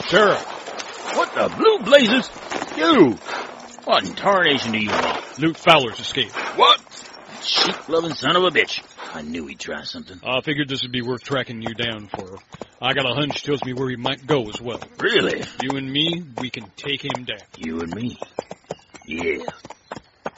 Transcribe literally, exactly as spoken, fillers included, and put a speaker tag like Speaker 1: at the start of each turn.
Speaker 1: Sheriff.
Speaker 2: What the blue blazes? You! What in tarnation do you want?
Speaker 1: Luke Fowler's escaped.
Speaker 2: What? Sheep-loving son of a bitch. I knew he'd try something.
Speaker 1: I figured this would be worth tracking you down for. I got a hunch tells me where he might go as well.
Speaker 2: Really?
Speaker 1: You and me, we can take him down.
Speaker 2: You and me? Yeah.